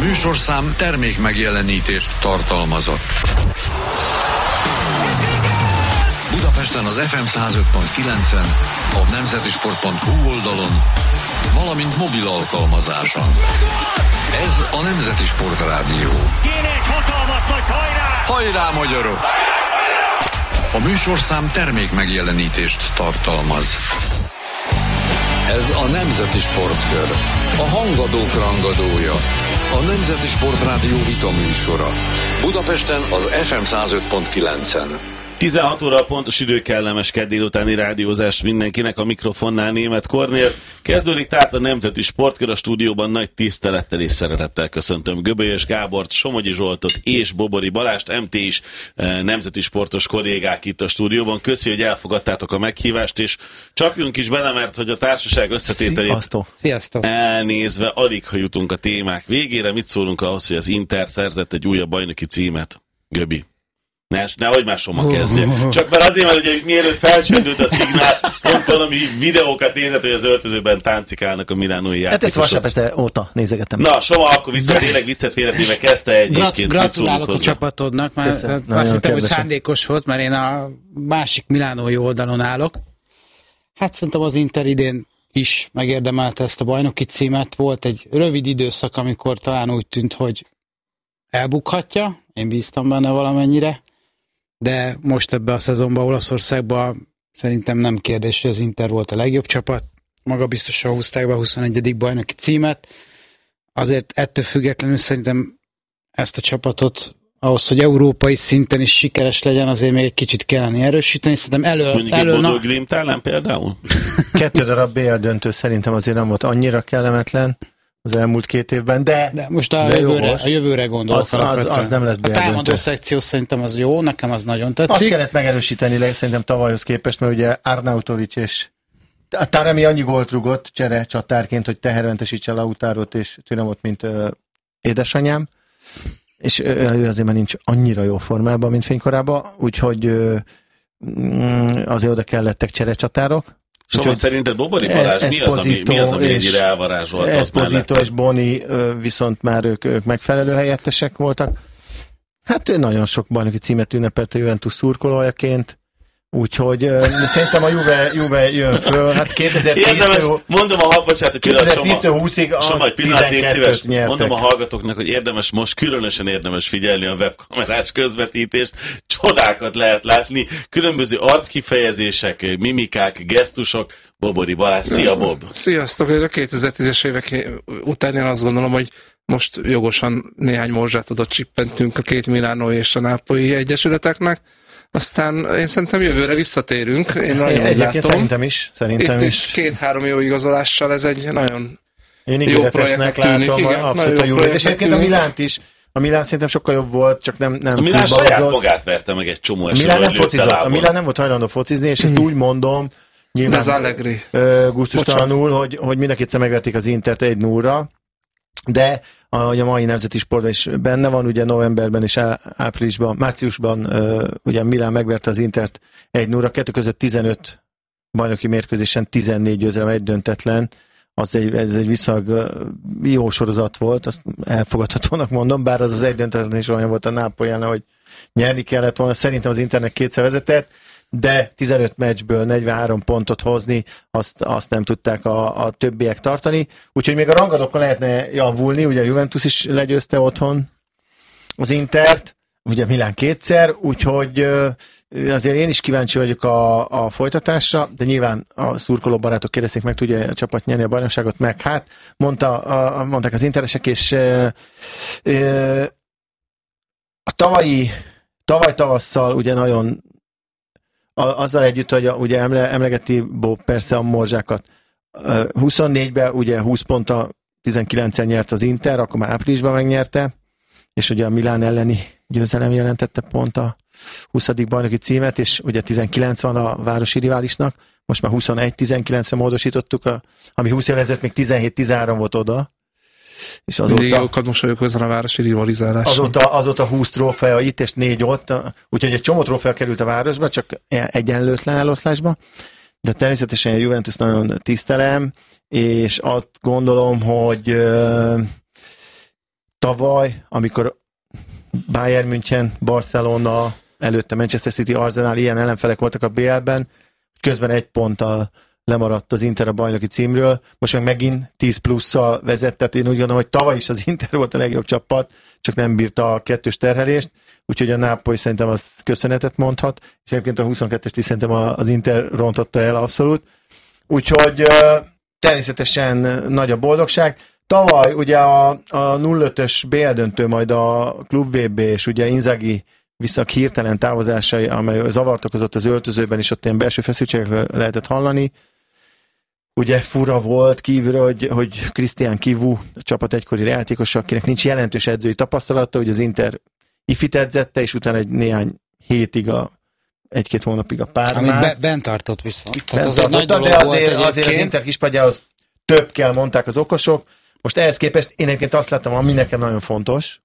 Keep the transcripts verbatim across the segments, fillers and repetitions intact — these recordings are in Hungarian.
műsorszám termék megjelenítést tartalmazott. Budapesten az ef em száz öt pont kilencen, a nemzetisport pont hu oldalon, valamint mobil alkalmazáson. Ez a Nemzeti Sport Rádió. Kéne egy hatalmas nagy hajrá! Hajrá, magyarok! A műsorszám termék megjelenítést tartalmaz. Ez a Nemzeti Sportkör. A hangadók rangadója. A Nemzeti Sport Rádió vita műsora. Budapesten az ef em száz öt pont kilencen. tizenhat óra a pontos idő, kellemes kedd délutáni rádiózás mindenkinek, a mikrofonnál Németh Kornél. Kezdődik tehát a Nemzeti Sportkör, a stúdióban nagy tisztelettel és szeretettel köszöntöm Göbölyös Gábort, Somogyi Zsoltot és Bobori Balást, em té is nemzeti sportos kollégák itt a stúdióban. Köszi, hogy elfogadtátok a meghívást, és csapjunk is bele, mert hogy a társaság összetételét Sziasztok. Sziasztok. elnézve alig, ha jutunk a témák végére. Mit szólunk ahhoz, hogy az Inter szerzett egy újabb bajnoki címet? Göbi. Ne, nehogy már Soma kezdje. Csak mert azért, mert ugye mielőtt felcsendült a szignál, pont valami videókat nézett, hogy az öltözőben táncikálnak a milánói játékosok. Hát ezt vasárnap este óta nézegettem. Na, Soma, akkor viszont tényleg viccet félretéve kezdte egyébként. Gratulálok a csapatodnak, mert Köszön, azt hittem, hogy szándékos volt, mert én a másik milánói oldalon állok. Hát szerintem az Inter idén is megérdemelte ezt a bajnoki címet. Volt egy rövid időszak, amikor talán úgy tűnt, hogy elbukhatja. Én bíztam benne valamennyire. De most ebbe a szezonban Olaszországban szerintem nem kérdés, hogy az Inter volt a legjobb csapat. Maga biztosan húzták be a huszonegyedik bajnoki címet. Azért ettől függetlenül szerintem ezt a csapatot ahhoz, hogy európai szinten is sikeres legyen, azért még egy kicsit kellene erősíteni. Szerintem elő... Mondjuk elő egy Bodó na... Glimt ellen például? Kettő darab bé el döntő szerintem azért nem volt annyira kellemetlen az elmúlt két évben, de... De most a, de jövőre, a jövőre gondolok. Az, az, az nem lesz bé el A támadó döntő. szekció szerintem az jó, nekem az nagyon tetszik. Azt kellett megerősíteni szerintem tavalyhoz képest, mert ugye Arnautovic és a Taremi annyi gólt rugott csere csatárként, hogy tehermentesítse Lautárot és Türemot, mint ö, édesanyám, és ö, ő azért már nincs annyira jó formában, mint fénykorában, úgyhogy ö, azért oda kellettek cserecsatárok. Soma, úgyhogy szerinted Bobori Balázs mi az, ami, mi az, ami ennyire elvarázsolt? Esposito és Boni viszont már ők, ők megfelelő helyettesek voltak. Hát ő nagyon sok bajnoki címet ünnepelt a Juventus szurkolójaként, úgyhogy uh, szerintem a Juve, Juve jön föl. Hát kétezer-tíztől mondom a hallgatóknak, kétezer-tíztől húszig a tizenkettőt nyertek. Mondom a hallgatóknak, hogy érdemes most, különösen érdemes figyelni a webkamerás közvetítést. Csodákat lehet látni, különböző arckifejezések, mimikák, gesztusok. Bobori Balázs, szia Bob! Sziasztok! A kétezer-tízes évek után én azt gondolom, hogy most jogosan néhány morzsát adott csippentünk a két milánói és a nápolyi egyesületeknek. Aztán én szerintem jövőre visszatérünk. Én nagyon Egyébként látom. szerintem is. Szerintem Itt is. két-három jó igazolással ez egy nagyon én jó projektnek tűnik. Igen, abszolút a Juve. És egyébként a Milánt is. A Milán szerintem sokkal jobb volt, csak nem nem A Milán saját magát verte meg egy csomó esetben. A Milán nem focizott. A Milán nem volt hajlandó focizni, és ezt úgy mondom, nyilván gusztustalanul, hogy, hogy mind a kétszer megverték az Intert egy nullra, de ahogy a mai Nemzeti Sportban is benne van, ugye novemberben és áprilisban, márciusban ugye Milán megverte az Intert egy nullra, kettő között tizenöt bajnoki mérkőzésen tizennégy győzelem, egy döntetlen, az egy, ez egy viszonylag jó sorozat volt, azt elfogadhatónak mondom, bár az az egy döntetlen is olyan volt a Nápolyánál, hogy nyerni kellett volna, szerintem az Internek kétszer vezetett, de tizenöt meccsből negyvenhárom pontot hozni, azt, azt nem tudták a, a többiek tartani. Úgyhogy még a rangadókon lehetne javulni, ugye a Juventus is legyőzte otthon az Intert, ugye Milán kétszer, úgyhogy azért én is kíváncsi vagyok a, a folytatásra, de nyilván a szurkoló barátok kérdezték meg, tudja a csapat nyerni a bajnokságot, meg hát mondta, a, mondták az interesek, és e, e, a tavalyi, tavaly tavasszal ugye nagyon A, azzal együtt, hogy a, ugye emle, emlegeti Bob persze a morzsákat. huszonnégyben ugye húsz ponttal tizenkilencen nyert az Inter, akkor már áprilisban megnyerte, és ugye a Milán elleni győzelem jelentette pont a huszadik bajnoki címet, és ugye tizenkilenc van a városi riválisnak, most már huszonegy tizenkilencre módosítottuk, a, ami húsz évvel ezelőtt még tizenhét tizenhárom volt oda. És azóta, mindig jókat mosolyog ezen a városi rivalizálás. Azóta, azóta húsz trófea itt, és négy ott, úgyhogy egy csomó trófea került a városba, csak egyenlőtlen eloszlásba, de természetesen a Juventus nagyon tisztelem, és azt gondolom, hogy tavaly, amikor Bayern München, Barcelona, előtte Manchester City, Arsenal, ilyen ellenfelek voltak a bé el-ben, közben egy ponttal lemaradt az Inter a bajnoki címről, most meg megint tíz plusszal vezet, tehát én úgy gondolom, hogy tavaly is az Inter volt a legjobb csapat, csak nem bírta a kettős terhelést, úgyhogy a Napoli szerintem az köszönetet mondhat, és egyébként a huszonkettest is szerintem az Inter rontotta el abszolút. Úgyhogy természetesen nagy a boldogság. Tavaly ugye a, a nulla ötös bé el döntő, majd a Klub vé bé, és ugye Inzaghi visszak hirtelen távozásai, amely zavart okozott az öltözőben, és ott ilyen belső feszültségekről lehetett hallani. Ugye fura volt kívülről, hogy, hogy Christian Kivu, a csapat egykori játékosa, akinek nincs jelentős edzői tapasztalata, hogy az Inter ifit edzette, és utána egy néhány hétig, a, egy-két hónapig a Pármát. Amit be, bent tartott viszont. Bent az tartotta, de azért, azért az Inter kispadjához több kell, mondták az okosok. Most ehhez képest én egyébként azt láttam, ami nekem nagyon fontos,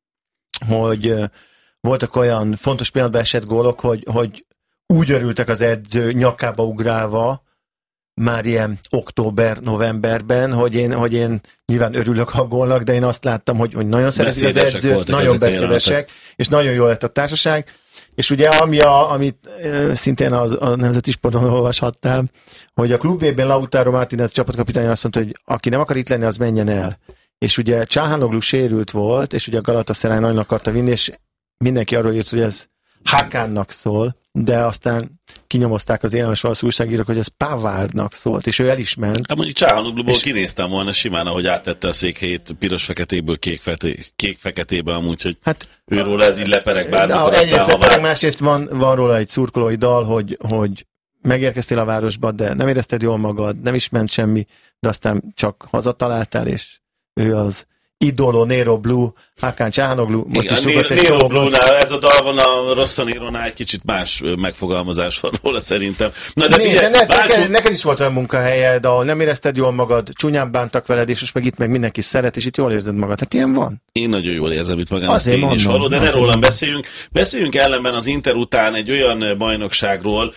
hogy voltak olyan fontos pillanatban esett gólok, hogy, hogy úgy örültek az edző nyakába ugrálva, már ilyen október-novemberben, hogy én, hogy én nyilván örülök a gólnak, de én azt láttam, hogy, hogy nagyon szeretik az edzők, nagyon beszédesek, és nagyon jól lett a társaság. És ugye ami a, amit e, szintén a, a Nemzeti Sporton olvashattál, hogy a Klub vé bé-ben Lautaro Martínez csapatkapitány azt mondta, hogy aki nem akar itt lenni, az menjen el. És ugye Çalhanoğlu sérült volt, és ugye a Galatasaray nagyon akarta vinni, és mindenki arról írt, hogy ez Hakánnak szól, de aztán kinyomozták az élelmes olasz újságírók, hogy ez Pavardnak szólt, és ő el is ment. Hát mondjuk Çalhanoğluból és... kinéztem volna simán, ahogy áttette a székhelyét piros-feketéből kék-feketébe, amúgy, hogy hát, őról ez így lepereg bármikor. Egyrészt lepereg, másrészt van, van róla egy szurkolói dal, hogy, hogy megérkeztél a városba, de nem érezted jól magad, nem is ment semmi, de aztán csak hazataláltál, és ő az Idolo, Nero Blue, Hakan Çalhanoğlu, most igen, is Nero, Nero Blue-nál, ez a dal van a Rossonero-nál egy kicsit más megfogalmazás van róla szerintem. Na, de Nézd, figyelj, ne, látszunk... neked, neked is volt olyan munkahelyed, ahol nem érezted jól magad, csúnyán bántak veled, és most meg itt meg mindenki szeret, és itt jól érzed magad. Hát ilyen van. Én nagyon jól érzem itt magam, az tény is való, de ne rólam beszéljünk. Beszéljünk ellenben az Inter után egy olyan bajnokságról,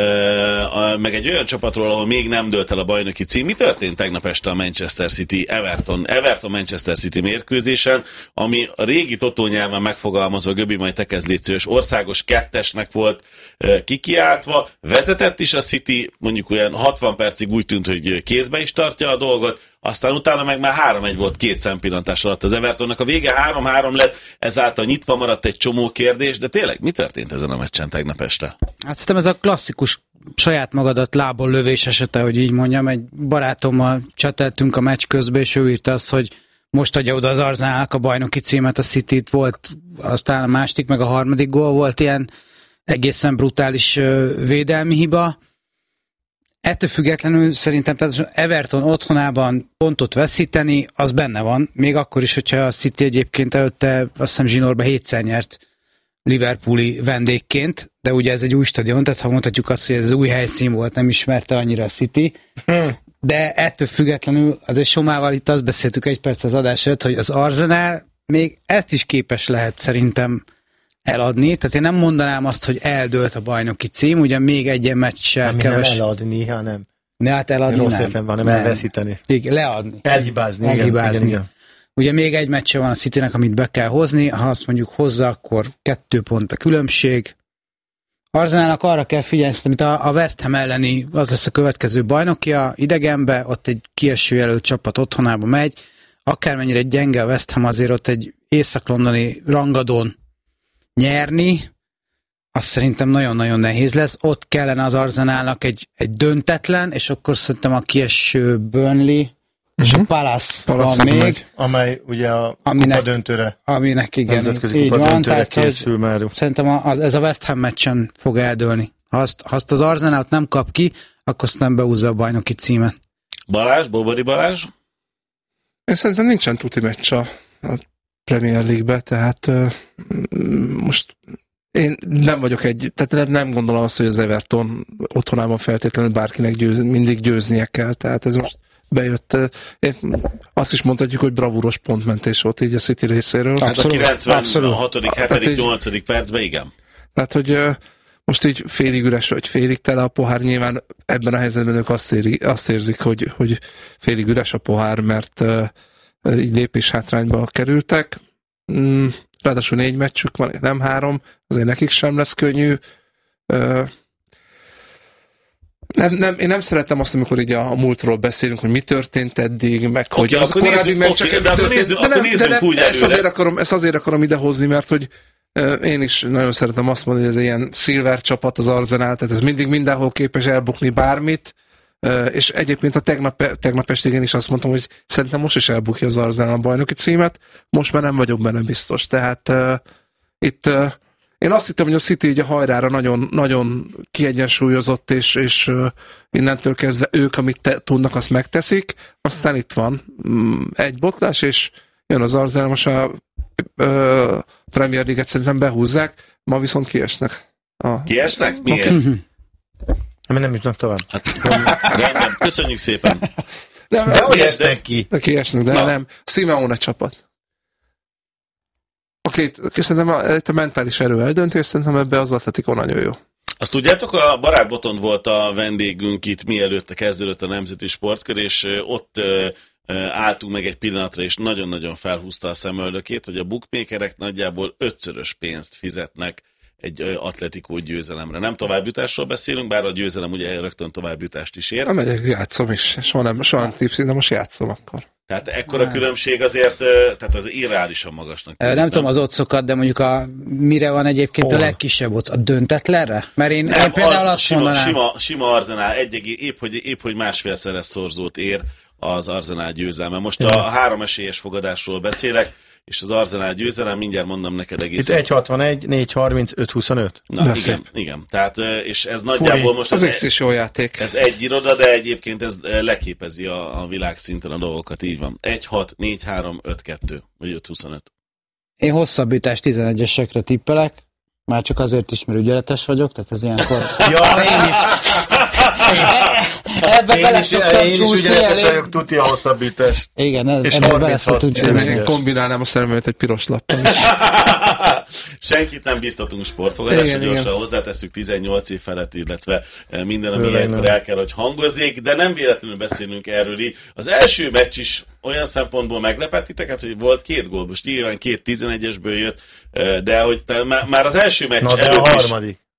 meg egy olyan csapatról, ahol még nem dőlt el a bajnoki cím. Mi történt tegnap este a Manchester City Everton, Everton Manchester City mérkőzésen, ami a régi Totó nyelven megfogalmazva, Göbi, majd te kezd légy szíves, országos kettesnek volt kikiáltva, vezetett is a City, mondjuk olyan hatvan percig úgy tűnt, hogy kézbe is tartja a dolgot, aztán utána meg már három egy volt két szempillantás alatt az Evertonnak. A vége három-három lett, ezáltal nyitva maradt egy csomó kérdés, de tényleg mi történt ezen a meccsen tegnap este? Hát szerintem ez a klasszikus saját magadat lából lövés esete, hogy így mondjam. Egy barátommal cseteltünk a meccs közben, és ő írta azt, hogy most adja oda az Arsenalnak a bajnoki címet, a City-t volt, aztán a második, meg a harmadik gól volt ilyen egészen brutális védelmi hiba. Ettől függetlenül szerintem tehát Everton otthonában pontot veszíteni, az benne van, még akkor is, hogyha a City egyébként előtte azt hiszem zsinórba hétszer nyert Liverpooli vendégként, de ugye ez egy új stadion, tehát ha mondhatjuk azt, hogy ez új helyszín volt, nem ismerte annyira a City, de ettől függetlenül azért Somával itt azt beszéltük egy perc az adás előtt, hogy az Arsenal még ezt is képes lehet szerintem eladni, tehát én nem mondanám azt, hogy eldőlt a bajnoki cím, ugye még egy ilyen meccsel keves... Nem eladni, hanem... Ne, hát eladni rossz nem. Értem van, nem, nem elveszíteni. Igen, leadni. Elhibázni. Elhibázni. Igen, igen, igen. Ugye még egy meccse van a Citynek, amit be kell hozni, ha azt mondjuk hozza, akkor kettő pont a különbség. Arsenalnak arra kell figyelni, mint a West Ham elleni, az lesz a következő bajnokja, idegenbe, ott egy kieső jelölt csapat otthonába megy, akármennyire gyenge a West Ham, azért ott egy észak-londoni rangadón nyerni, az szerintem nagyon-nagyon nehéz lesz. Ott kellene az Arsenalnak egy, egy döntetlen, és akkor szerintem a kieső Burnley, és uh-huh. a Palace, Palace van még. Meg, amely ugye a aminek, kupa döntőre, aminek igen, nemzetközi kupa döntőre készül már. Szerintem az, ez a West Ham meccsen fog eldőlni. Ha azt, ha azt az Arsenalt nem kap ki, akkor azt nem beúzza a bajnoki címet. Balázs, Bobori Balázs? Én szerintem nincsen tuti meccs a Premier League-be, tehát uh, most én nem vagyok egy, tehát nem gondolom azt, hogy az Everton otthonában feltétlenül bárkinek győz, mindig győznie kell, tehát ez most bejött. Én azt is mondhatjuk, hogy bravúros pontmentés volt így a City részéről. Hát a kilencvenhatodik hetedik nyolcadik percben, igen. Tehát, hogy uh, most így félig üres vagy félig tele a pohár, nyilván ebben a helyzetben ők azt, éri, azt érzik, hogy, hogy félig üres a pohár, mert uh, így lépés hátrányba kerültek. Mm, ráadásul négy meccsük van, nem három, azért nekik sem lesz könnyű. Nem, nem, én nem szeretem azt, amikor így a, a múltról beszélünk, hogy mi történt eddig, meg okay, hogy az a korábbi meccs csak okay, de nézzük, de nem, de nem, úgy ezt, azért akarom, ezt azért akarom idehozni, mert hogy uh, én is nagyon szeretem azt mondani, hogy ez ilyen Silver csapat az Arsenal, tehát ez mindig mindenhol képes elbukni bármit, uh, és egyébként a tegnap, tegnap estig is azt mondtam, hogy szerintem most is elbukja az Arsenal a bajnoki címet, most már nem vagyok benne biztos, tehát uh, itt uh, én azt hittem, hogy a City így a hajrára nagyon, nagyon kiegyensúlyozott, és, és uh, innentől kezdve ők, amit te, tudnak, azt megteszik. Aztán itt van mm, egy botlás, és jön az Arsenal, most a uh, Premier League-et szerintem behúzzák, ma viszont kiesnek. A... Kiesnek? Miért? Mert nem jutnak tovább. Hát, nem, köszönjük szépen. Nem, de hogy esnek ki? De kiesnek, de Na. nem. Simeone csapat. Oké, okay, szerintem a, a mentális erő eldönti, és szerintem ebbe az Atletico nagyon jó. Azt tudjátok, a Barát Botond volt a vendégünk itt, mielőtt kezdődött a Nemzeti Sportkör, és ott álltunk meg egy pillanatra, és nagyon-nagyon felhúzta a szemöldökét, hogy a bookmakerek nagyjából ötszörös pénzt fizetnek egy Atletico győzelemre. Nem továbbjutásról beszélünk, bár a győzelem ugye rögtön továbbjutást is ér. Nem megyek, játszom is. Soha nem, soha nem tipszi, de most játszom akkor. Tehát ekkora nem. különbség azért, tehát az irreálisan magasnak. Nem, nem tudom az occokat, de mondjuk a, mire van egyébként oh. a legkisebb occ? A döntetlenre? Mert én, nem, én például az azt sima, mondanám. Sima, sima Arsenal, egy, épp, hogy, épp hogy másfélszeres szorzót ér az Arsenal győzelme. Most a három esélyes fogadásról beszélek, és az Arsenal győzelem, mindjárt mondom neked egészen. Itt egy hatvanegy, négy harminc, öt huszonöt. Na, igen, igen. Tehát, és ez nagyjából Fúri. most... Az ez is jó játék. Ez egy iroda, de egyébként ez leképezi a, a világszinten a dolgokat, így van. egy hat, négy három, öt kettő, vagy öt huszonöt. Én hosszabbítás tizenegyesekre tippelek, már csak azért is, mert ügyeletes vagyok, tehát ez ilyenkor... ja, én is! Ebbe én is, én is ügyeletes vagyok, tuti a hosszabbítás. Igen, ebbe beleszoktunk csúszni. Én kombinálnám a szerelmőt egy piros lappal is. Senkit nem biztatunk sportfogadásra, gyorsan hozzátesszük tizennyolc év felett, illetve minden, ami ilyenkor el kell, hogy hangozzék, de nem véletlenül beszélünk erről így. Az első meccs is olyan szempontból meglepett titeket, hogy volt két gól, most nyilván két tizenegyesből jött, de hogy te, már az első meccs Na, előtt a harmadik. is...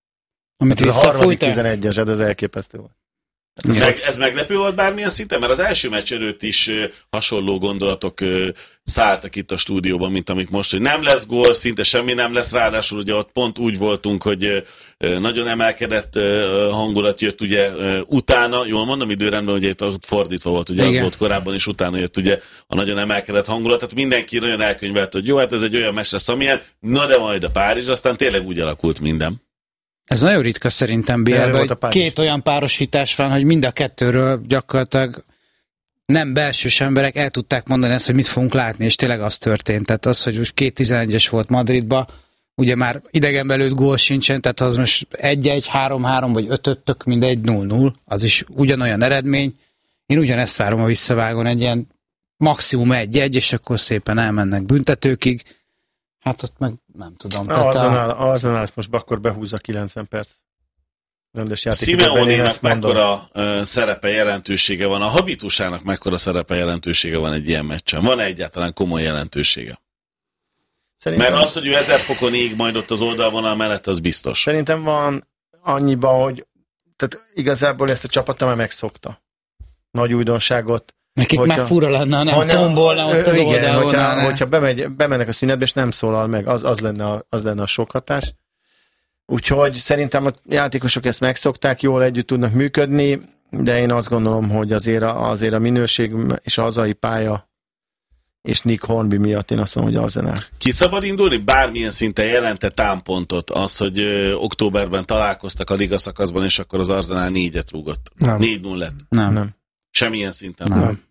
Amit ez a harmadik tizenegyes, ez elképesztő volt. Ez, meg, ez meglepő volt bármilyen szinten? Mert az első meccs előtt is uh, hasonló gondolatok uh, szálltak itt a stúdióban, mint amik most, hogy nem lesz gól, szinte semmi nem lesz, ráadásul ugye ott pont úgy voltunk, hogy uh, nagyon emelkedett uh, hangulat jött ugye uh, utána, jól mondom időrendben, ugye itt fordítva volt, ugye Igen. az volt korábban, és utána jött ugye a nagyon emelkedett hangulat, tehát mindenki nagyon elkönyvelt, hogy jó, hát ez egy olyan meccs lesz, amilyen, na de majd a Párizs, aztán tényleg úgy alakult minden. Ez nagyon ritka szerintem bé el-ben, hogy két olyan párosítás van, hogy mind a kettőről gyakorlatilag nem belsős emberek el tudták mondani ezt, hogy mit fogunk látni, és tényleg az történt. Tehát az, hogy most két tizenegyes volt Madridba, ugye már idegenben lőtt gól sincsen, tehát az most egy-egy, három-három vagy öt-öt, tök mindegy, null-null, az is ugyanolyan eredmény. Én ugyanezt várom a visszavágon, egy ilyen maximum egy-egy, és akkor szépen elmennek büntetőkig. Hát ott meg nem tudom. Arsenal, a... Arsenal ezt most akkor behúzza kilencven perc. Rendes játék. Simeonének mekkora uh, szerepe, jelentősége van, a habitusának mekkora szerepe, jelentősége van egy ilyen meccsen? Van-e egyáltalán komoly jelentősége? Szerintem... Mert az, hogy ő ezer fokon ég majd ott az oldalvonal mellett, az biztos. Szerintem van annyiban, hogy tehát igazából ezt a csapata már megszokta. Nagy újdonságot. Nekik hogyha, már fura lenne, nem ha tombolna ott az igen, hogyha, hogyha bemegy, bemennek a szünetbe, és nem szólal meg, az, az, lenne a, az lenne a sok hatás. Úgyhogy szerintem a játékosok ezt megszokták, jól együtt tudnak működni, de én azt gondolom, hogy azért a, azért a minőség és a hazai pálya és Nick Hornby miatt én azt mondom, hogy Arsenal. Ki szabad indulni? Bármilyen szinten jelente támpontot az, hogy ö, októberben találkoztak a liga szakaszban, és akkor az Arsenal négyet rúgott. négy null lett. Nem. nem. Semmilyen szinten. Nem. nem.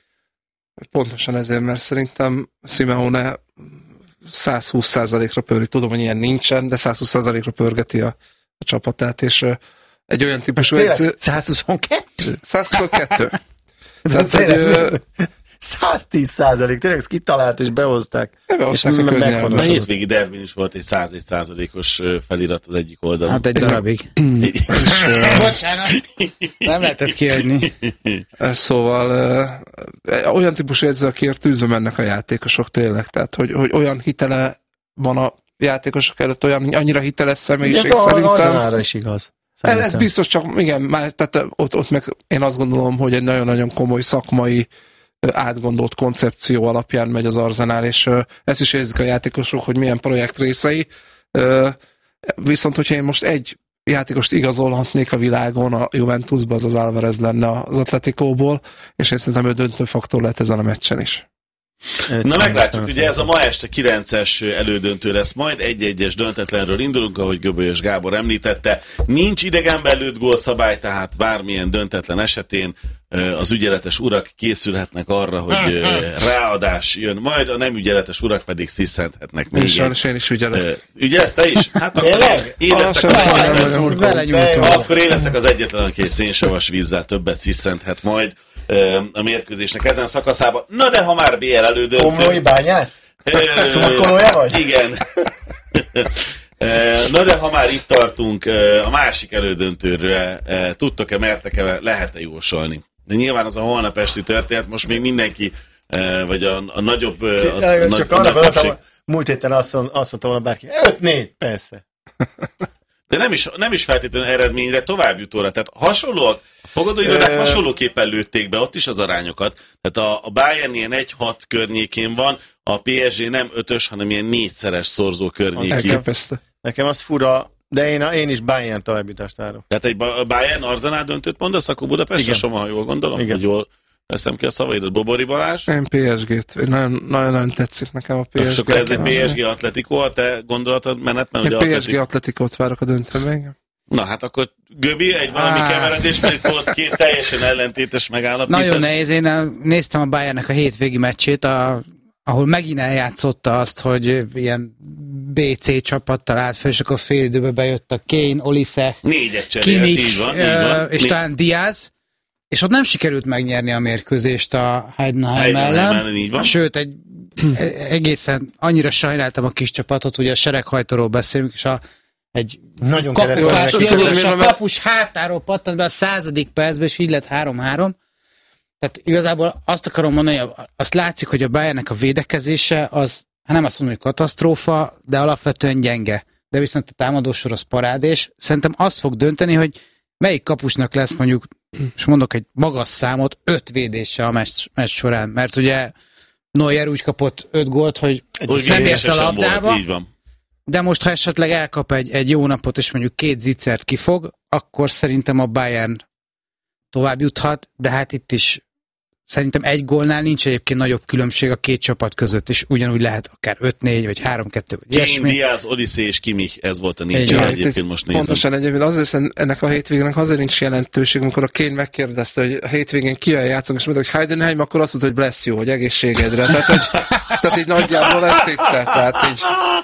Pontosan ezért, mert szerintem Simeone száz húsz százalékra pörgeti. Tudom, hogy ilyen nincsen, de száz húsz százalékra pörgeti a, a csapatát, és uh, egy olyan típusú... Tényleg? száz huszonkettő? száz huszonkettő. Tehát, hogy, uh, száztíz százalék, tényleg ezt kitalált és behozták. Behozták a köznyelven. A hétvégi derbin is volt egy százegy százalékos felirat az egyik oldalon. Hát egy darabig. Bocsánat, nem lehetett kiadni. Szóval ö, olyan típusú edző, akiért tűzbe mennek a játékosok tényleg, tehát hogy, hogy olyan hitele van a játékosok előtt, olyan annyira hiteles személyiség ez szerintem. Ez arra is igaz. Ez, ez biztos, csak igen, már, tehát ott, ott meg én azt gondolom, hogy egy nagyon-nagyon komoly szakmai átgondolt koncepció alapján megy az Arzenál, és uh, ezt is érzik a játékosok, hogy milyen projekt részei. Uh, viszont, hogyha én most egy játékost igazolhatnék a világon a Juventusba, az az Alvarez lenne az Atleticóból, és én szerintem ő döntő faktor lehet ezen a meccsen is. Na meglátjuk, ugye ez a ma este kilences elődöntő lesz, majd egy-egyes döntetlenről indulunk, ahogy Göbölyös Gábor említette. Nincs idegenben lőtt gólszabály, tehát bármilyen döntetlen esetén az ügyeletes urak készülhetnek arra, hogy ráadás jön, majd a nem ügyeletes urak pedig sziszenthetnek még. És sajnos én is ügyelek. Ügyelsz te is? Hát akkor én leszek, akkor én leszek az egyetlen, aki egy szénsavas vízzel többet sziszenthet majd a mérkőzésnek ezen szakaszában. Na de ha már bé el elődöntő... Komolyi bányász? Szurkolója vagy? Igen. Na de ha már itt tartunk, a másik elődöntőre tudtok-e, mertek-e, lehet-e jósolni? De nyilván az a holnap esti történet, most még mindenki, vagy a, a nagyobb... A, ja, a csak nagy, arra gondoltam, múlt héten azt, azt mondta volna bárki, öt négy, persze. De nem is, nem is feltétlenül eredményre, továbbjutóra. Tehát hasonlóak, a fogadóirodák hasonlóképpen lőtték be ott is az arányokat. Tehát a, a Bayern ilyen egy hat környékén van, a pé es gé nem ötös, hanem ilyen négyszeres szorzó környéki. Nekem az fura, de én, én is Bayern továbbjutást várok. Tehát egy Bayern Arzenál döntőt mondasz, akkor Budapestre Soma, ha jól gondolom, igen. Hogy jól veszem ki a szavaidat. Bobori Balázs? Én pé es gét. Nagyon-nagyon tetszik nekem a pé es gé. És akkor ez egy pé es gé Atletico, a te gondolatod menetben? Én pé es gé Atleticót várok a döntőben. Na hát akkor Göbi, egy valami keveredés, mert itt volt két teljesen ellentétes megállapítás. Nagyon nehéz, én néztem a Bayernnek a hétvégi meccsét, a, ahol megint eljátszotta azt, hogy ilyen bé cé csapattal állt fel, és akkor fél időben bejött a Kane, Olise, négyet cserélt, így van, így van. És talán Diaz, és ott nem sikerült megnyerni a mérkőzést a Heidenheim ellen. Sőt, egy egészen annyira sajnáltam a kis csapatot, ugye a sereghajtóról beszélünk, és a egy nagyon kapus, és a kapus hátáról pattant be a századik percben, és így lett három-három. Tehát igazából azt akarom mondani, hogy azt látszik, hogy a Bayernnek a védekezése az, hát nem azt mondom, hogy katasztrófa, de alapvetően gyenge. De viszont a támadósor az parádés. Szerintem azt fog dönteni, hogy melyik kapusnak lesz mondjuk, és mondok egy magas számot, öt védése a meccs, meccs során. Mert ugye Neuer úgy kapott öt gólt, hogy Úgy nem ért a labdába. Volt, így van. De most, ha esetleg elkap egy, egy jó napot, és mondjuk két zicsert kifog, akkor szerintem a Bayern tovább juthat, de hát itt is szerintem egy gólnál nincs egyébként nagyobb különbség a két csapat között, és ugyanúgy lehet akár öt négy, vagy három kettő, vagy ilyesmi. Diaz, Olise és Kimmich, ez volt a négy egyébként most nézem. Pontosan egyébként azért ennek a hétvégének azért nincs jelentőség, amikor a Kane megkérdezte, hogy a hétvégén kivel játszunk, és mondta, hogy Heidenheim, akkor azt mondta, hogy bless you, hogy egészségedre. Tehát, hogy, tehát így nagyjából ezt hitte, tehát így.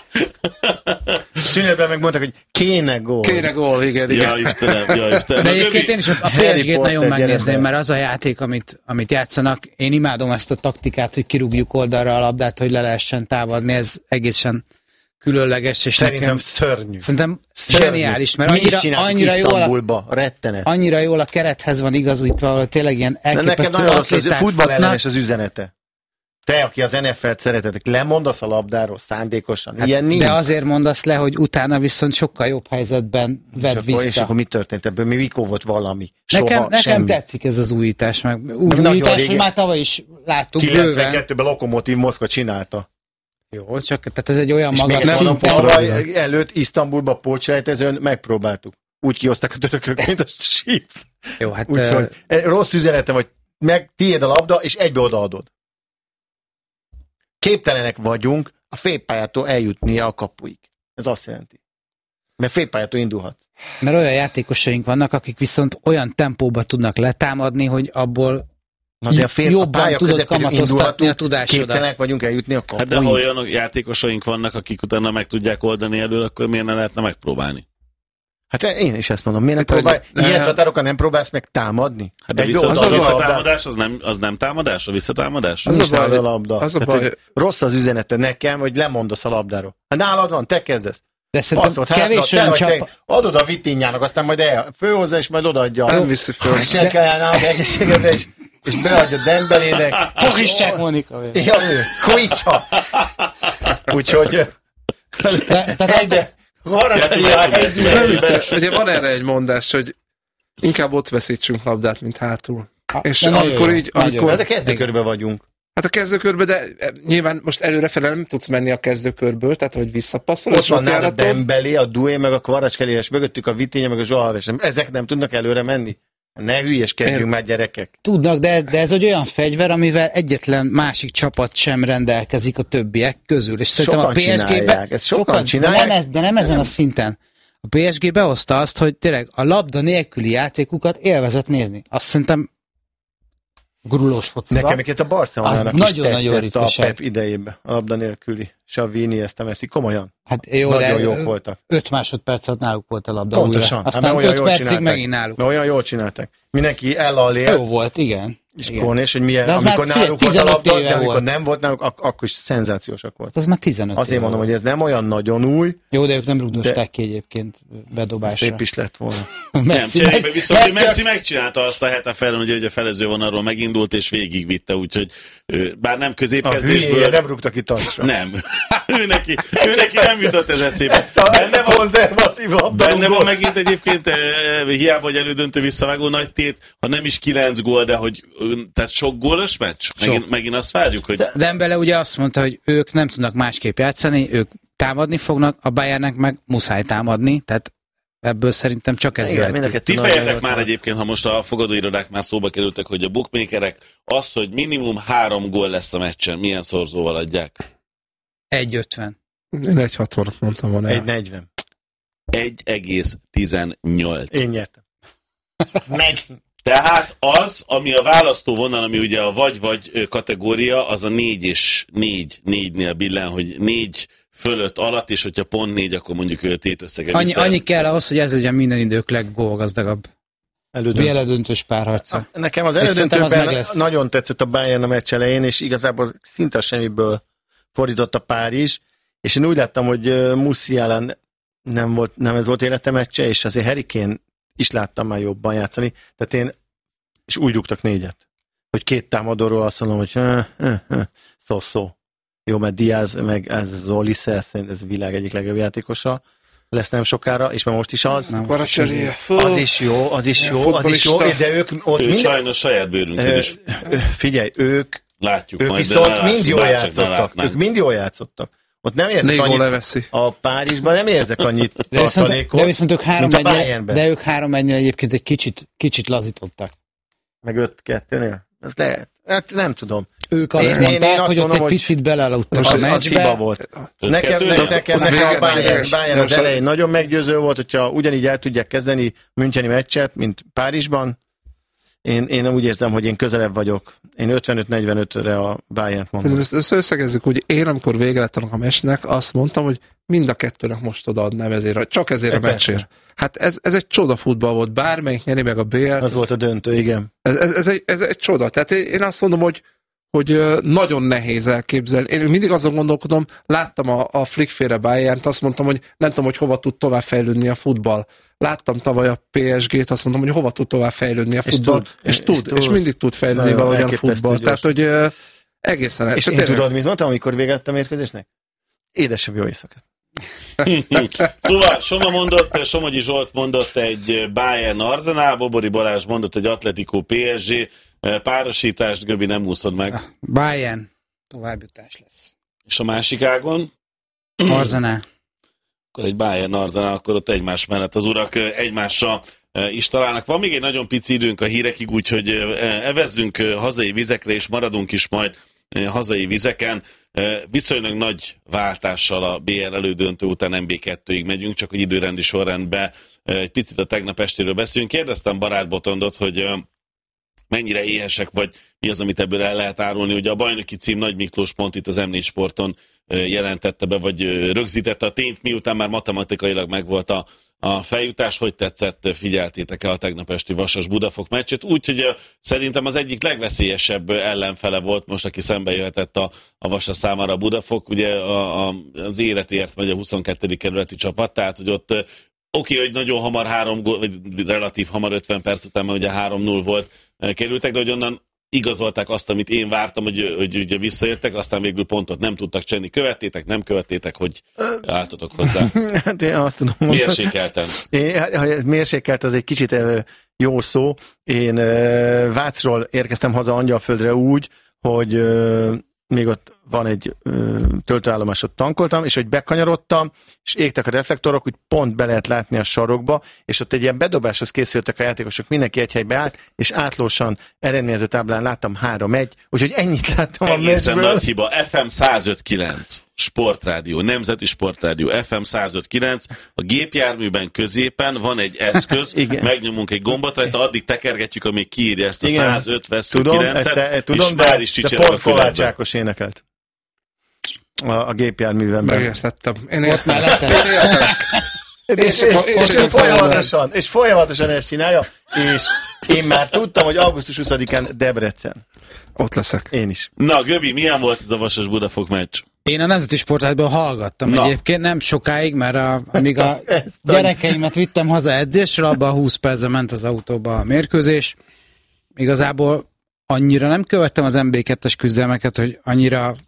Szünetben megmondták, hogy kéne gól. Kéne gól, igen, igen. Ja, Istenem, ja, Istenem. De egyébként én is a pé es gét nagyon megnézném, mert az a játék, amit, amit játszanak, én imádom ezt a taktikát, hogy kirúgjuk oldalra a labdát, hogy le lehessen támadni, ez egészen különleges, és szerintem nekem, szörnyű. Szerintem szörnyű. zseniális, mert annyira, annyira, jól a, rettenet. annyira jól a kerethez van igazítva, hogy tényleg ilyen elképesztő. De nekem nagyon rossz, az futball ellenes az üzenete. Te, aki az en ef el-t szeretetek, lemondasz a labdáról szándékosan. Hát, ilyen nincs. De azért mondasz le, hogy utána viszont sokkal jobb helyzetben vedd vissza. És akkor mi történt ebből? Mi, mikor volt valami? Soha, nekem, nekem tetszik ez az újítás. Meg úgy újítás, hogy már tavaly is láttuk. kilencvenkettőben Lokomotív Moszkva csinálta. Jó, csak tehát ez egy olyan és magas szinten. Tavaly előtt Isztambulba pótselejtezőn megpróbáltuk. Úgy kihozták a törökök, mint a síc. Jó, hát... Úgy, uh... rossz üzenete vagy, meg tiéd a labda, és egybe odaadod. Képtelenek vagyunk a félpályától eljutni a kapuig. Ez azt jelenti. Mert félpályától indulhat. Mert olyan játékosaink vannak, akik viszont olyan tempóba tudnak letámadni, hogy abból na de a fél, jobban a pálya tudod kamatoztatni a tudásodat. Képtelenek vagyunk eljutni a kapuig. Hát de ha olyan játékosaink vannak, akik utána meg tudják oldani elől, akkor miért ne lehetne megpróbálni? Hát én is ezt mondom, miért nem próbálj, ne, ilyen csatárokkal nem próbálsz meg támadni? Hát de vissza, az a visszatámadás, az nem, az nem támadás, a visszatámadás? Az, az a baj, a labda. Az a baj. Hát, rossz az üzenete nekem, hogy lemondasz a labdáról. Hát nálad van, te kezdesz. De szerintem kevés olyan csapa... Adod a Vitinhának, aztán majd el, főhozza, és majd odaadja. Nem viszi föl. Se kell állnának egészségedre, és, és beadja Dembelének. Fogicsák, Monika. Ja, ő, Kojicsa. Úgyhogy... Egyre... Ugye van erre egy mondás, hogy inkább ott veszítsünk labdát, mint hátul. Ha, és amikor így... Amikor... Hát a kezdőkörben vagyunk. Hát a kezdőkörben, de nyilván most előrefele nem tudsz menni a kezdőkörből, tehát hogy visszapasszol. Ott van nálad a Dembélé, a Doué, meg a Kvaratskhelia, és mögöttük a Vitinha, meg a Joao Alves. Ezek nem tudnak előre menni? Ne hülyeskedjünk Én... már, gyerekek. Tudnak, de, de ez egy olyan fegyver, amivel egyetlen másik csapat sem rendelkezik a többiek közül. És sokan a pé es gé-be... Ezt sokan, sokan csinálják. De nem, ez, de nem ezen nem. a szinten. A pé es gé behozta azt, hogy tényleg a labda nélküli játékukat élvezett nézni. Azt szerintem gurulós fociba. Nekem egyébként a Barcelonának is nagyon, tetszett nagyon a Pep idejében. A labda nélküli. Xavi, ezt Messi, komolyan. Hát jó, nagyon jók voltak. öt másodperc alatt náluk volt a labda. Pontosan. Újra. Aztán öt percig megint náluk. Mert olyan jól csináltak. Mindenki ellalért. Jó volt, igen. És Kornés, hogy milyen, amikor náluk volt a labda, de amikor volt. nem volt náluk, ak- akkor is szenzációsak volt. Az már tizenöt Azért mondom, volt. Hogy ez nem olyan nagyon új. Jó, de ők nem rugdosták ki egyébként bedobásra. Szép is lett volna. Nem, cserébe viszont Messi, Messi megcsinálta azt a heten felül, hogy a felező vonalról megindult és végigvitte, úgyhogy bár nem középkezdésből... A nem rúgta ki tartsra. Nem. ő, neki, ő neki nem jutott ez eszébe. Ezt a, ezt a konzervatív labdarúgót. Benne van megint egyébként hiába, hogy elődöntő visszavágó nagy tét, ha nem is kilenc gól, de hogy tehát sok gólos meccs? Megint, megint azt várjuk, hogy... Dembele ugye azt mondta, hogy ők nem tudnak másképp játszani, ők támadni fognak, a Bayernnek meg muszáj támadni, tehát ebből szerintem csak ez jöhet. Tippeljetek már egyébként, ha most a fogadóirodák már szóba kerültek, hogy a bookmakerek az, hogy minimum három gól lesz a meccsen, milyen szorzóval adják? egy ötven. Én egy hatvanat mondtam volna. egy negyven. egy egész tizennyolc. Én nyertem. Megint. Tehát az, ami a választóvonal, ami ugye a vagy-vagy kategória, az a négy és négy, négynél billen, hogy négy fölött alatt, és hogyha pont négy, akkor mondjuk ő tétösszege annyi, annyi kell ahhoz, hogy ez legyen minden idők leggólgazdagabb. Elődöntő. Elődöntős párharca. Nekem az elődöntőben nagyon tetszett a Bayern a meccs elején, és igazából szinte semmiből fordított a Párizs, és én úgy láttam, hogy Musiala nem, volt, nem ez volt élete meccse, és azért Harry Kane is láttam már jobban játszani, tehát én, és úgy rúgtak négyet, hogy két támadóról azt mondom, hogy szó-szó. Jó, mert Diaz, meg ez Zolice, ez a világ egyik legjobb játékosa lesz nem sokára, és már most is az. Az is jó, az is jó, az is jó, de ők... Ott ő minden... sajnos saját bőrünkön is. Figyelj, ők, látjuk ők majd, viszont mind jól játszottak. Ők mind jól játszottak. Ott nem érzek annyit, leveszi. A Párizsban nem érzek annyit de tartalékot, de viszont ők három egynél, de ők három egynél egyébként egy kicsit, kicsit lazítottak. Meg öt kettőnél? Ez lehet. Hát nem tudom. Ők azt én, mondták, én azt hogy mondom, ott egy picit beleludtak a meccsbe. Az hiba volt. Nekem, nekem, nekem, nekem a Bayern, Bayern az elején nagyon meggyőző volt, hogyha ugyanígy el tudják kezdeni Müncheni meccset, mint Párizsban. Én, én úgy érzem, hogy én közelebb vagyok. Én ötvenöt negyvenötre a Bayern-t mondom. Szerintem ezt összegezzük, úgy én, amikor vége lett a meccsnek, azt mondtam, hogy mind a kettőnek most odaadnám ezért, csak ezért a meccsért. Hát ez, ez egy csoda futball volt, bármelyik nyeri meg a bé er. Az volt a döntő, igen. Ez, ez, ez, egy, ez egy csoda. Tehát én azt mondom, hogy hogy nagyon nehéz elképzelni. Én mindig azon gondolkodom, láttam a, a Flickféle Bayernt, azt mondtam, hogy nem tudom, hogy hova tud tovább fejlődni a futball. Láttam tavaly a pé es gét, azt mondtam, hogy hova tud tovább fejlődni a futball, és tud, és, és, tud, és, tud, és mindig tud fejlődni valahogyan a futball. Tehát, hogy uh, egészen... És én tudod, mit mondtam, amikor vége lett a mérkőzésnek? Édesebb jó éjszakát. Szóval Soma mondott, Somogyi Zsolt mondott egy Bayern Arsenal, Bobori Balázs mondott egy Atletico pé es gé, párosítást, Göbi, nem úszod meg. Bayern továbbjutás lesz. És a másik ágon? Arsenal. Akkor egy Bayern Arsenal, akkor ott egymás mellett az urak egymással is találnak. Van még egy nagyon pici időnk a hírekig, úgyhogy evezzünk hazai vizekre, és maradunk is majd hazai vizeken. Viszonylag nagy váltással a bé er elődöntő után em bé kettőig megyünk, csak hogy időrendi sorrendben egy picit a tegnap estéről beszélünk. Kérdeztem Barát Botondot, hogy mennyire éhesek, vagy mi az, amit ebből el lehet árulni. Ugye a bajnoki cím Nagy Miklós pont itt az em négy Sporton jelentette be, vagy rögzítette a tényt, miután már matematikailag megvolt a, a feljutás. Hogy tetszett, figyeltétek-e a tegnap esti Vasas Budafok meccsét? Úgyhogy szerintem az egyik legveszélyesebb ellenfele volt most, aki szembe jöhetett a, a Vasas számára a Budafok, ugye a, a, az életért vagy a huszonkettedik kerületi csapat, tehát hogy ott oké, okay, hogy nagyon hamar három gól, vagy relatív hamar ötven perc után, mert ugye három null volt, kerültek, de hogy onnan igazolták azt, amit én vártam, hogy, hogy ugye visszajöttek, aztán végül pontot nem tudtak csinálni. Követtétek, nem követtétek, hogy álltatok hozzá? Hát én azt tudom mondani. Mérsékelten. Én, mérsékelt az egy kicsit jó szó. Én Vácról érkeztem haza Angyalföldre úgy, hogy még ott van egy ö, töltőállomásot tankoltam, és hogy bekanyarodtam, és égtek a reflektorok, úgy pont be lehet látni a sarokba, és ott egy ilyen bedobáshoz készültek a játékosok, mindenki egy helybe állt, és átlósan eredményező táblán láttam három egy, úgyhogy ennyit láttam a meccsből. Nagy hiba, ef em száz öt kilenc, Sportrádió, Nemzeti Sportrádió, ef em száz öt kilenc, a gépjárműben középen van egy eszköz, megnyomunk egy gombot, rajta addig tekergetjük, amíg kiírja ezt a igen. száz öt vesző kilencet, tudom, és már is csicserek a Kovács Ákos énekelt. A, a gépjárművemben. Megértettem. Én értem. Én és, és, és, és, folyamatosan, és folyamatosan ezt csinálja, és én már tudtam, hogy augusztus huszadikán Debrecen. Ott leszek. Én is. Na, Göbi, milyen volt ez a Vasas Budafok meccs? Én a Nemzeti Sportrádióban hallgattam Na. egyébként, nem sokáig, mert a, amíg a gyerekeimet vittem haza edzésre, abban a húsz percben ment az autóba a mérkőzés. Igazából annyira nem követtem az em bé kettes küzdelmeket, hogy annyira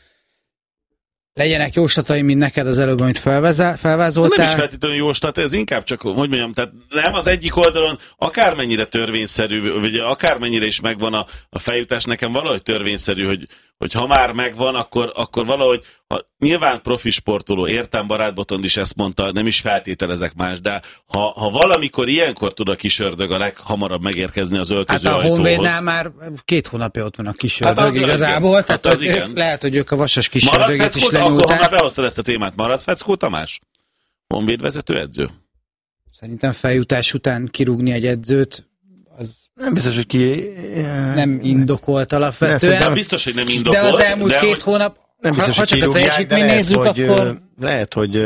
legyenek jóslataim, mint neked az előbb, amit felvázoltál. Nem is feltétlenül jóslat, ez inkább csak, hogy mondjam, tehát nem az egyik oldalon, akármennyire törvényszerű, vagy akármennyire is megvan a, a feljutás, nekem valahogy törvényszerű, hogy, hogy ha már megvan, akkor, akkor valahogy, ha, nyilván profi sportoló, értem, Barát Botond is ezt mondta, nem is feltételezek más, de ha, ha valamikor ilyenkor tud a kis ördög a leghamarabb megérkezni az öltöző hát a ajtóhoz. Honvédnál már két hónapja ott van a kis ördög hát igazából, igen. tehát hát ők, lehet, hogy ők a Vasas kis ördögét is lenyúlták. Akkor, ha már behoztad ezt a témát, marad Feckó Tamás? Honvéd vezető edző? Szerintem feljutás után kirúgni egy edzőt, az nem biztos, hogy ki... nem indokolt alapvetően. Nem, biztos, hogy nem indokolt. De az elmúlt de két hogy... hónap, nem biztos, ha, ha csak a teljesítmény nézzük, hogy, akkor... Lehet, hogy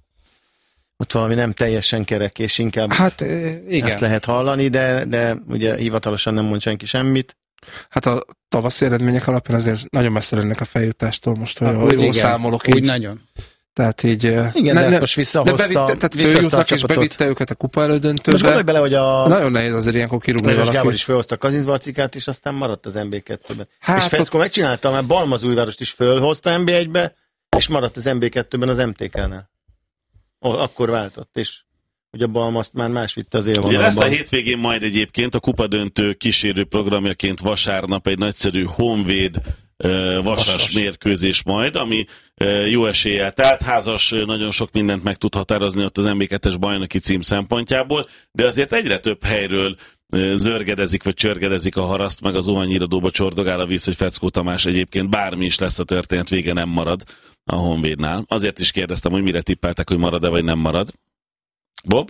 ott valami nem teljesen kerek, és inkább hát, igen. ezt lehet hallani, de, de ugye hivatalosan nem mond senki semmit. Hát a tavaszi eredmények alapján azért nagyon messze lennek a feljutástól most, hogy jól igen, számolok. Úgy így. nagyon. Tehát így... Igen, ne, de most visszahozta. De bevitte, tehát főjutnak és bevitte őket a kupa elődöntőbe. Most gondolj bele, hogy a... Nagyon nehéz azért ilyenkor kirúgni valaki. Gábor is fölhozta a Kazincbarcikát, és aztán maradt az em bé kettőben. Hát és Feckó ott... megcsinálta, mert Balmazújvárost is fölhozta em bé egybe, és maradt az em bé kettőben az em té ká-nál. Akkor váltott, és hogy a Balmaszt már más vitte az élvonalban. Ugye lesz a hétvégén majd egyébként a kupadöntő kísérő programjaként vasárnap egy nagyszerű Honvéd uh, vasas, vasas mérkőzés majd, ami uh, jó eséllyel telt. Házas uh, nagyon sok mindent meg tud határozni ott az em bé kettes bajnoki cím szempontjából, de azért egyre több helyről uh, zörgedezik vagy csörgedezik a haraszt, meg az zuhanyíradóba csordogál a víz, hogy Feckó Tamás egyébként bármi is lesz a történet vége, nem marad a Honvédnál. Azért is kérdeztem, hogy mire tippeltek, hogy marad-e vagy nem marad. Bob?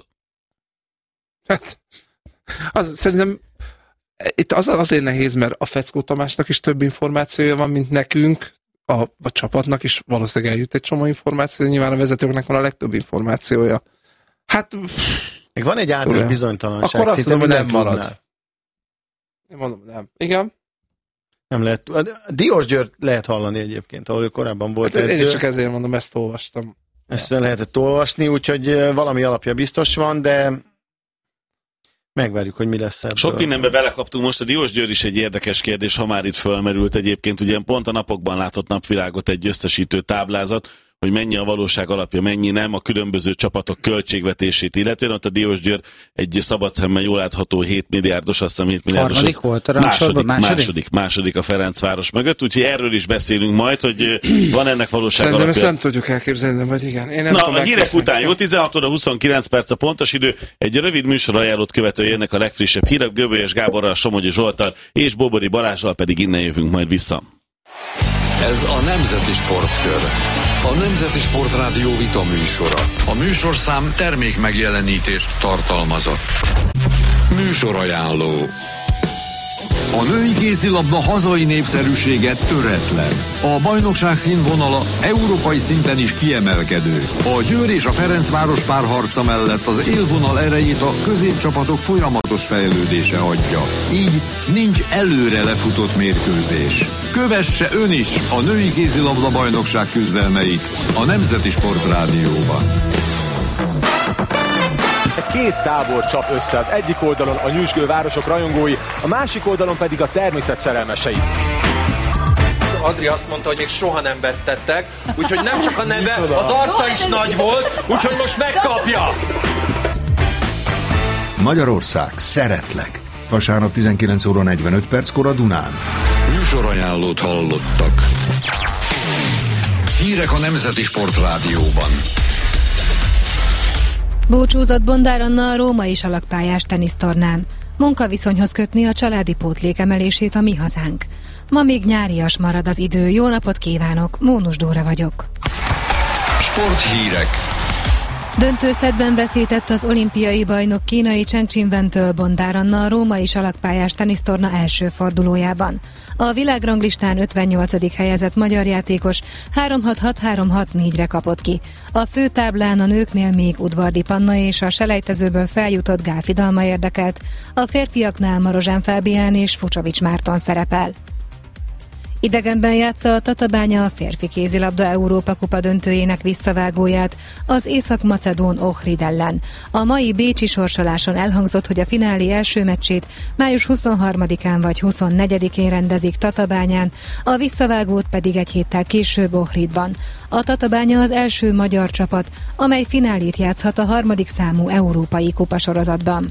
Hát, az, szerintem itt az azért nehéz, mert a Feckó Tamásnak is több információja van, mint nekünk, a, a csapatnak is valószínűleg eljut egy csomó információ, nyilván a vezetőknek van a legtöbb információja. Hát... Még van egy általános bizonytalanság. Akkor azt mondom, hogy nem marad. Tudnál. Én mondom, nem. Igen? Nem lehet. Diós György lehet hallani egyébként, ahol ő korábban volt hát edző. Én is csak ezért mondom, ezt olvastam. Ezt ja. lehetett olvasni, úgyhogy valami alapja biztos van, de megvárjuk, hogy mi lesz ebből. Sok mindenbe belekaptunk most, a Diós Győr is egy érdekes kérdés, ha már itt fölmerült egyébként, ugye pont a napokban látott napvilágot egy összesítő táblázat, hogy mennyi a valóság alapja, mennyi nem, a különböző csapatok költségvetését illetően. Ott a Diós Győr egy szabad szemmel jól látható hét milliárdos, azt hiszem hét milliárdos. Harmadik volt a második, második? második, második a Ferencváros mögött, úgyhogy erről is beszélünk majd, hogy van ennek valóság Szerintem alapja. ezt nem tudjuk elképzelni, de majd igen. Én nem Na, tudom a hírek után jó, tizenhat óra huszonkilenc perc a pontos idő, egy rövid műsorajánlót követően jönnek a legfrissebb hírek, Göbölyös Gáborral, Somogyi Zsolttal és Bobori Balázsral, pedig innen jövünk majd vissza. Ez a Nemzeti Sportkör. A Nemzeti Sportrádió vita műsora. A műsorszám termék megjelenítést tartalmazott. Műsorajánló. A női kézilabda hazai népszerűsége töretlen. A bajnokság színvonala európai szinten is kiemelkedő. A Győr és a Ferencváros párharca mellett az élvonal erejét a középcsapatok folyamatos fejlődése adja. Így nincs előre lefutott mérkőzés. Kövesse ön is a női kézilabda bajnokság küzdelmeit a Nemzeti Sportrádióban. Két tábor csap össze, az egyik oldalon a nyüzsgő városok rajongói, a másik oldalon pedig a természet szerelmesei. Adri azt mondta, hogy még soha nem vesztettek, úgyhogy nem csak a neve, az arca is nagy volt, úgyhogy most megkapja! Magyarország, szeretlek! Vasárnap tizenkilenc óra negyvenöt perckor a Dunán. Műsorajánlót hallottak. Hírek a Nemzeti Sportrádióban. Búcsúzott Bondár Anna a római salakpályás tenisztornán. Munkaviszonyhoz kötni a családi pótlék emelését a Mi Hazánk. Ma még nyárias marad az idő. Jó napot kívánok, Mónus Dóra vagyok. Sporthírek. Döntőszettben veszített az olimpiai bajnok kínai Chen Qinwentől Bondár Anna a római salakpályás tenisztorna első fordulójában. A világranglistán ötvennyolcadik helyezett magyar játékos három hat hat három hat négyre kapott ki. A főtáblán a nőknél még Udvardi Panna és a selejtezőből feljutott Gálfi Dalma érdekelt, a férfiaknál Marozsán Fábián és Fucsovics Márton szerepel. Idegenben játsza a Tatabánya a férfi kézilabda Európa kupa döntőjének visszavágóját az észak-macedón Ohrid ellen. A mai bécsi sorsoláson elhangzott, hogy a finálé első meccsét május huszonharmadikán vagy huszonnegyedikén rendezik Tatabányán, a visszavágót pedig egy héttel később Ohridban. A Tatabánya az első magyar csapat, amely finálét játszhat a harmadik számú európai kupasorozatban.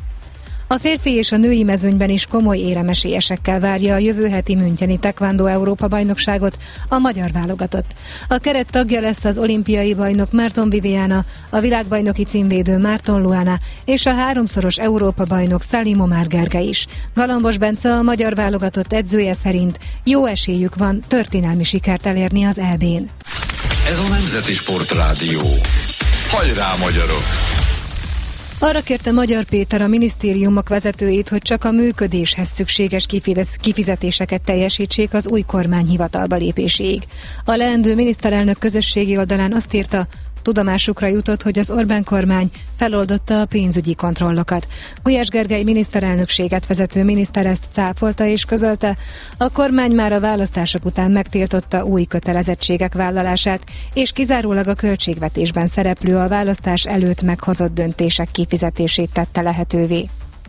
A férfi és a női mezőnyben is komoly éremesélyesekkel várja a jövő heti müncheni Taekwondo Európa-bajnokságot a magyar válogatott. A keret tagja lesz az olimpiai bajnok Márton Viviana, a világbajnoki címvédő Márton Luana és a háromszoros Európa-bajnok Salim Omar Gergely is. Galambos Bence, a magyar válogatott edzője szerint jó esélyük van történelmi sikert elérni az é bén. Ez a Nemzeti Sportrádió. Hajrá, magyarok! Arra kérte Magyar Péter a minisztériumok vezetőit, hogy csak a működéshez szükséges kifizetéseket teljesítsék az új kormány hivatalba lépéséig. A leendő miniszterelnök közösségi oldalán azt írta, tudomásukra jutott, hogy az Orbán kormány feloldotta a pénzügyi kontrollokat. Gulyás Gergely miniszterelnökséget vezető miniszter ezt cáfolta és közölte, a kormány már a választások után megtiltotta új kötelezettségek vállalását, és kizárólag a költségvetésben szereplő a választás előtt meghozott döntések kifizetését tette lehetővé.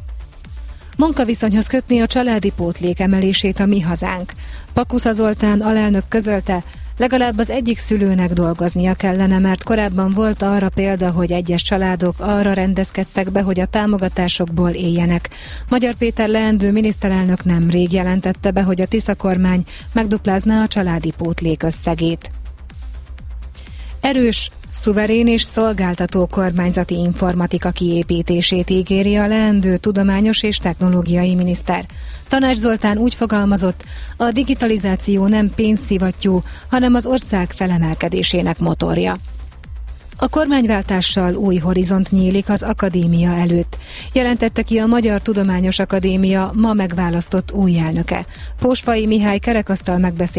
Munkaviszonyhoz kötni a családi pótlék emelését a Mi Hazánk. Pakusza Zoltán alelnök közölte, legalább az egyik szülőnek dolgoznia kellene, mert korábban volt arra példa, hogy egyes családok arra rendezkedtek be, hogy a támogatásokból éljenek. Magyar Péter leendő miniszterelnök nemrég jelentette be, hogy a Tisza kormány megduplázná a családi pótlék összegét. Erős, szuverén és szolgáltató kormányzati informatika kiépítését ígéri a leendő tudományos és technológiai miniszter. Tanács Zoltán úgy fogalmazott, a digitalizáció nem pénzszivattyú, hanem az ország felemelkedésének motorja. A kormányváltással új horizont nyílik az akadémia előtt, jelentette ki a Magyar Tudományos Akadémia ma megválasztott új elnöke. Pósfai Mihály kerekasztal megbeszélése